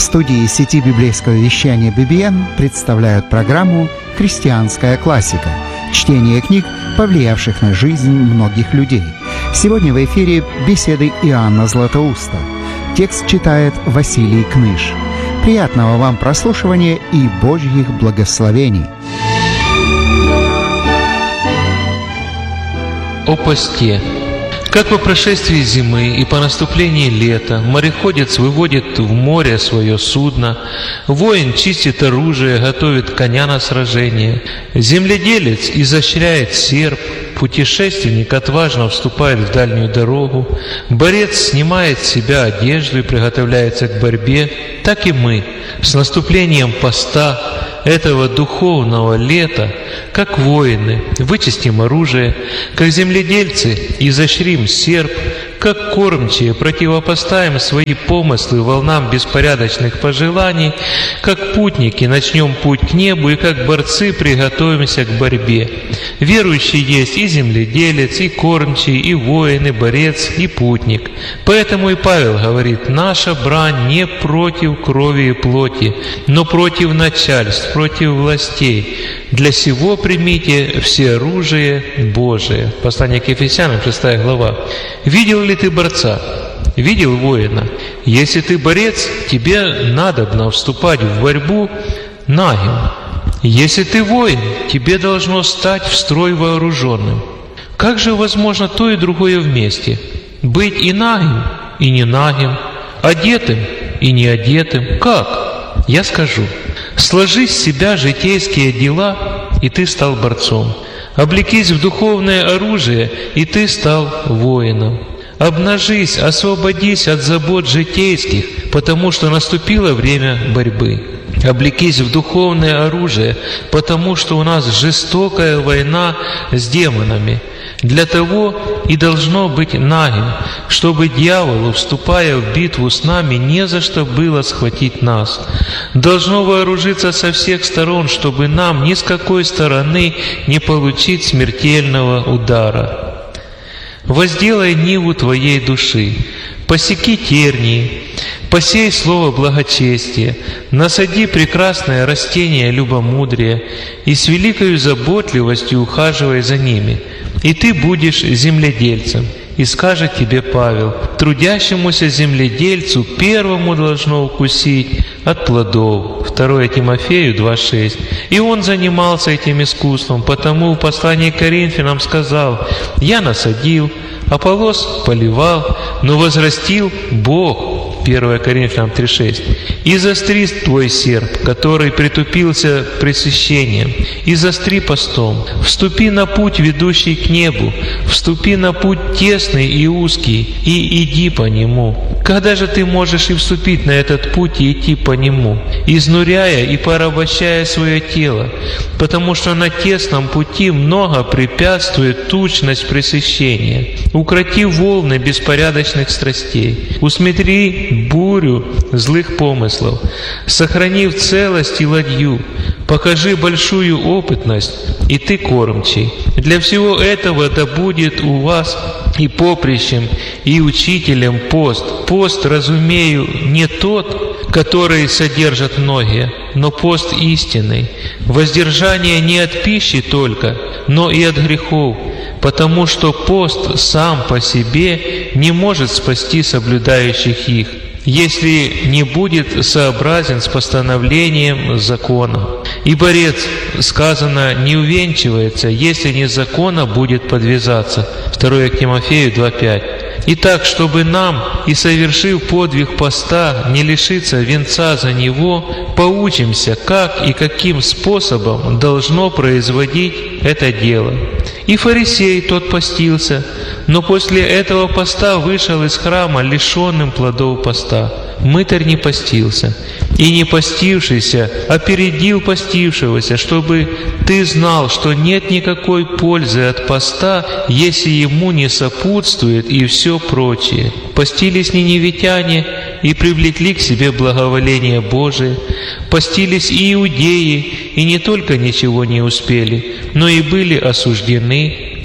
студии сети библейского вещания BBN представляют программу «Христианская классика». Чтение книг, повлиявших на жизнь многих людей. Сегодня в эфире беседы Иоанна Златоуста. Текст читает Василий Кныш. Приятного вам прослушивания и Божьих благословений. О посте. Как по прошествии зимы и по наступлении лета мореходец выводит в море свое судно, воин чистит оружие, готовит коня на сражение, земледелец изощряет серп, путешественник отважно вступает в дальнюю дорогу, борец снимает с себя одежду и приготовляется к борьбе, так и мы с наступлением поста этого духовного лета, как воины, вычистим оружие, как земледельцы изощрим серп, как кормчие противопоставим свои помыслы волнам беспорядочных пожеланий, как путники начнем путь к небу и как борцы приготовимся к борьбе. Верующий есть и земледелец, и кормчий, и воин, и борец, и путник. Поэтому и Павел говорит: наша брань не против крови и плоти, но против начальств, против властей. Для сего примите все оружие Божие. Послание к Ефесянам, 6 глава. Видел ли ты борца? Видел воина? Если ты борец, тебе надобно вступать в борьбу нагим. Если ты воин, тебе должно стать в строй вооруженным. Как же возможно то и другое вместе? Быть и нагим, и не нагим, одетым и не одетым? Как? Я скажу. Сложи с себя житейские дела, и ты стал борцом. Облекись в духовное оружие, и ты стал воином. Обнажись, освободись от забот житейских, потому что наступило время борьбы. Облекись в духовное оружие, потому что у нас жестокая война с демонами. Для того и должно быть нагим, чтобы дьяволу, вступая в битву с нами, не за что было схватить нас. Должно вооружиться со всех сторон, чтобы нам ни с какой стороны не получить смертельного удара. Возделай ниву твоей души, посеки тернии, посей слово благочестия, насади прекрасное растение любомудрия и с великою заботливостью ухаживай за ними, и ты будешь земледельцем. И скажет тебе Павел: трудящемуся земледельцу первому должно укусить от плодов. 2 Тимофею 2,6. И он занимался этим искусством, потому в послании к Коринфянам сказал: «Я насадил, Аполлос поливал, но возрастил Бог». 1 Коринфянам 3,6. «И заостри твой серп, который притупился пресыщением, и заостри постом. Вступи на путь, ведущий к небу, вступи на путь тесный и узкий, и иди по нему». Когда же ты можешь и вступить на этот путь и идти по нему, изнуряя и порабощая свое тело, потому что на тесном пути много препятствует тучность пресыщения. Укроти волны беспорядочных страстей, усмотри бурю злых помыслов, сохрани в целости ладью, покажи большую опытность, и ты кормчий. Для всего этого да будет у вас и поприщем, и учителем пост. Пост, разумею, не тот, который содержат многие, но пост истинный. Воздержание не от пищи только, но и от грехов, потому что пост сам по себе не может спасти соблюдающих их, если не будет сообразен с постановлением закона. И борец, сказано, не увенчивается, если не закона будет подвязаться. 2 Тимофею 2,5. Итак, чтобы нам, и совершив подвиг поста, не лишиться венца за него, поучимся, как и каким способом должно производить это дело. И фарисей тот постился, но после этого поста вышел из храма лишенным плодов поста. Мытарь не постился, и не постившийся опередил постившегося, чтобы ты знал, что нет никакой пользы от поста, если ему не сопутствует и все прочее. Постились ниневитяне и привлекли к себе благоволение Божие, постились и иудеи, и не только ничего не успели, но и были осуждены,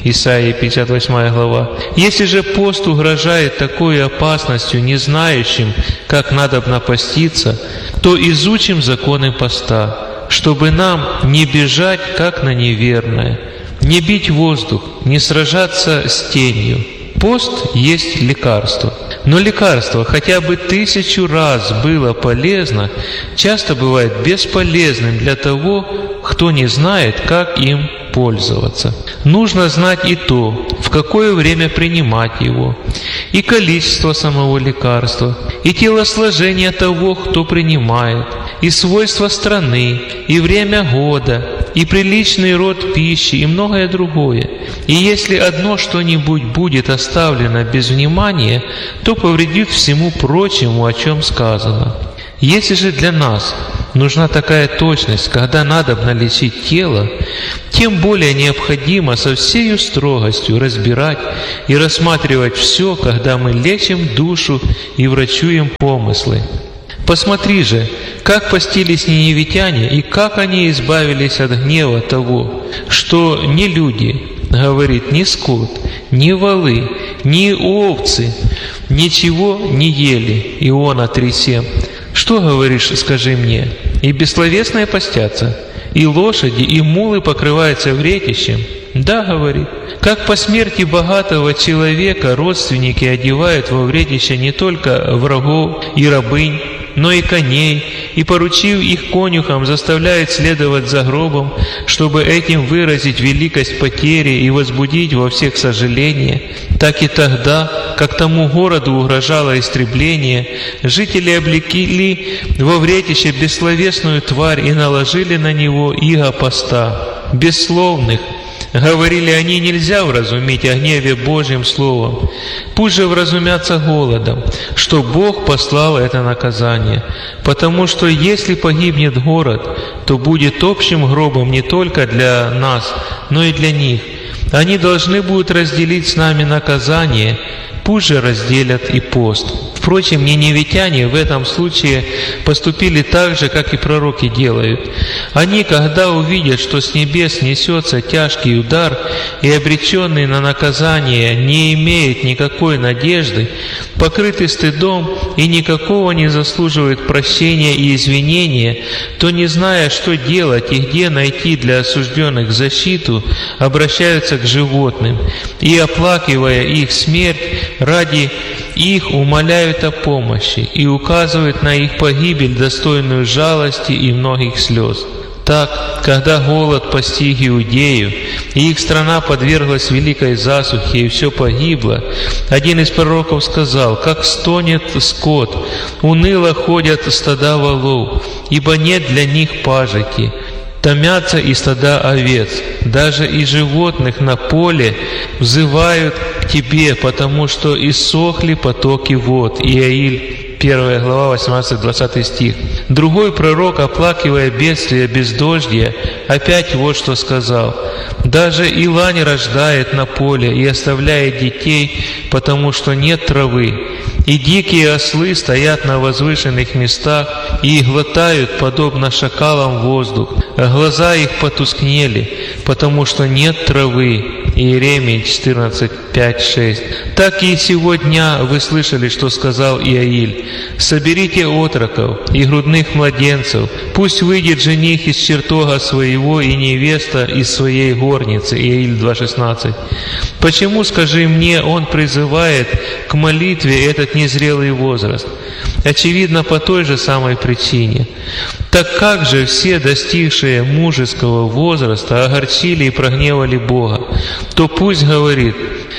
Исаии 58 глава. Если же пост угрожает такой опасностью не знающим, как надобно поститься, то изучим законы поста, чтобы нам не бежать, как на неверное, не бить воздух, не сражаться с тенью. Пост есть лекарство. Но лекарство хотя бы 1000 раз было полезно, часто бывает бесполезным для того, кто не знает, как им пользоваться. Нужно знать и то, в какое время принимать его, и количество самого лекарства, и телосложение того, кто принимает, и свойства страны, и время года, и приличный род пищи, и многое другое. И если одно что-нибудь будет оставлено без внимания, то повредит всему прочему, о чем сказано. Если же для нас нужна такая точность, когда надобно лечить тело, тем более необходимо со всею строгостью разбирать и рассматривать все, когда мы лечим душу и врачуем помыслы. Посмотри же, как постились ниневитяне и как они избавились от гнева того, что не люди, говорит, ни скот, ни волы, ни овцы, ничего не ели. Иона 3:7. Что говоришь, скажи мне? И бессловесные постятся, и лошади, и мулы покрываются вретищем. Да, говорит, как по смерти богатого человека родственники одевают во вретище не только врагов и рабынь, но и коней, и, поручив их конюхам, заставляют следовать за гробом, чтобы этим выразить великость потери и возбудить во всех сожаление, так и тогда, как тому городу угрожало истребление, жители облекли во вретище бессловесную тварь и наложили на него иго поста, бессловных. Говорили они, нельзя вразумить о гневе Божьим словом. Пусть же вразумятся голодом, что Бог послал это наказание. Потому что если погибнет город, то будет общим гробом не только для нас, но и для них. Они должны будут разделить с нами наказание, пусть же разделят и пост. Впрочем, ниневитяне в этом случае поступили так же, как и пророки делают. Они, когда увидят, что с небес несется тяжкий удар, и обреченный на наказание не имеет никакой надежды, покрыты стыдом и никакого не заслуживает прощения и извинения, то, не зная, что делать и где найти для осужденных защиту, обращаются к животным и, оплакивая их смерть, ради их умоляют о помощи и указывают на их погибель, достойную жалости и многих слез. Так, когда голод постиг Иудею, и их страна подверглась великой засухе, и все погибло, один из пророков сказал: «Как стонет скот, уныло ходят стада волов, ибо нет для них пажити. Томятся и стада овец, даже и животных на поле взывают к Тебе, потому что иссохли потоки вод». Иаиль 1 глава, 18-20 стих. Другой пророк, оплакивая бедствие бездождия, опять вот что сказал: «Даже и лань рождает на поле и оставляет детей, потому что нет травы. И дикие ослы стоят на возвышенных местах и глотают, подобно шакалам, воздух. Глаза их потускнели, потому что нет травы». Иеремии 14, 5, 6. Так и сегодня вы слышали, что сказал Иаиль: «Соберите отроков и грудных младенцев, пусть выйдет жених из чертога своего и невеста из своей горницы». Иаиль 2,16. Почему, скажи мне, он призывает к молитве этот незрелый возраст? Очевидно, по той же самой причине. Так как же все достигшие мужеского возраста огорчили и прогневали Бога, то пусть говорит: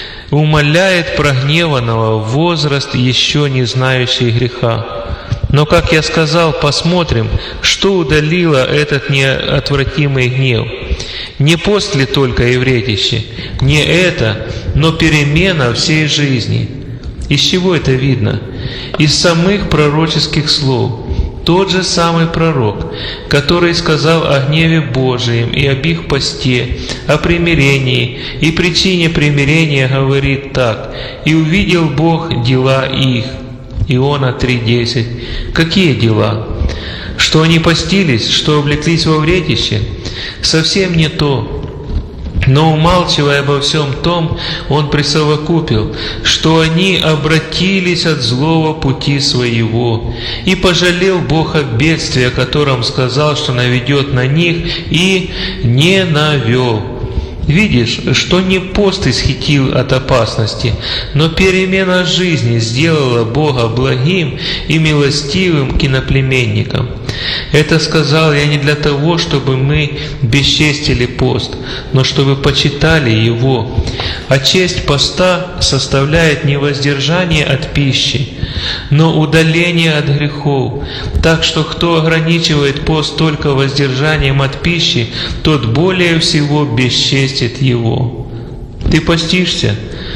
«Умоляет прогневанного возраст, еще не знающий греха». Но, как я сказал, посмотрим, что удалило этот неотвратимый гнев. Не пост ли только и вретище? Не это, но перемена всей жизни. Из чего это видно? Из самых пророческих слов. Тот же самый пророк, который сказал о гневе Божием и об их посте, о примирении и причине примирения, говорит так: «И увидел Бог дела их». Иона 3:10. Какие дела? Что они постились, что облеклись во вретище? Совсем не то. Но, умалчивая обо всем том, он присовокупил, что они обратились от злого пути своего, и пожалел Бог о бедствии, о котором сказал, что наведет на них, и не навел. Видишь, что не пост исхитил от опасности, но перемена жизни сделала Бога благим и милостивым к иноплеменникам. Это сказал я не для того, чтобы мы бесчестили пост, но чтобы почитали его. А честь поста составляет не воздержание от пищи, но удаление от грехов. Так что кто ограничивает пост только воздержанием от пищи, тот более всего бесчестит его. Ты постишься?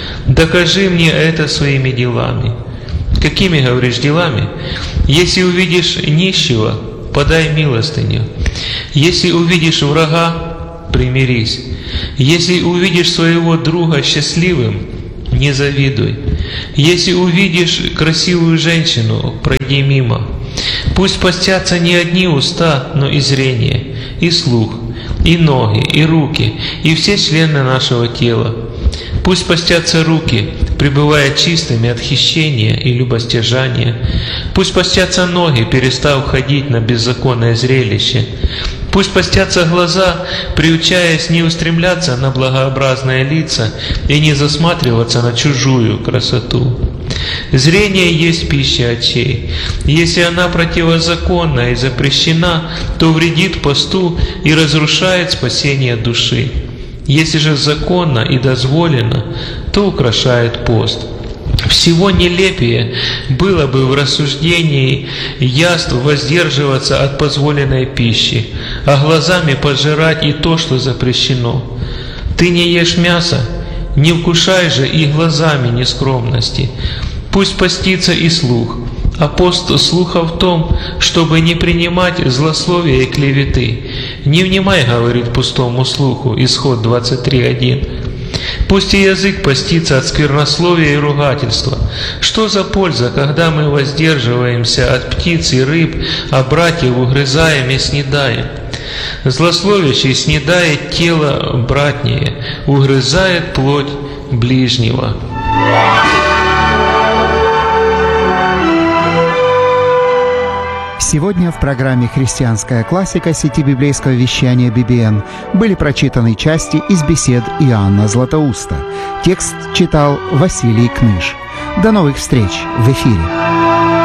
Докажи мне это своими делами. Какими, говоришь, делами? Если увидишь нищего, подай милостыню. Если увидишь врага, примирись. Если увидишь своего друга счастливым, не завидуй. Если увидишь красивую женщину, пройди мимо. Пусть постятся не одни уста, но и зрение, и слух, и ноги, и руки, и все члены нашего тела. Пусть постятся руки, пребывая чистыми от хищения и любостяжания. Пусть постятся ноги, перестав ходить на беззаконное зрелище. Пусть постятся глаза, приучаясь не устремляться на благообразные лица и не засматриваться на чужую красоту. Зрение есть пища очей. Если она противозаконна и запрещена, то вредит посту и разрушает спасение души. Если же законно и дозволено, то украшает пост. Всего нелепее было бы в рассуждении яств воздерживаться от позволенной пищи, а глазами пожирать и то, что запрещено. Ты не ешь мясо, не вкушай же и глазами нескромности. Пусть постится и слух, а пост слуха в том, чтобы не принимать злословия и клеветы. Не внимай, говорит пустому слуху, Исход 23:1. Пусть и язык постится от сквернословия и ругательства. Что за польза, когда мы воздерживаемся от птиц и рыб, а братьев угрызаем и снедаем? Злословящий снедает тело братнее, угрызает плоть ближнего. Сегодня в программе «Христианская классика» сети библейского вещания BBN были прочитаны части из бесед Иоанна Златоуста. Текст читал Василий Кныш. До новых встреч в эфире.